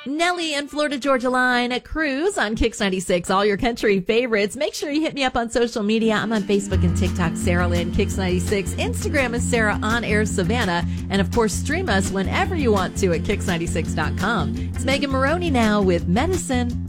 Nelly and Florida Georgia Line, a cruise on Kix 96, all your country favorites. Make sure you hit me up on social media. I'm on Facebook and TikTok, Sarah Lynn Kix 96. Instagram is Sarah On Air Savannah. And of course, stream us whenever you want to at Kix96.com. It's Megan Maroney now with Medicine.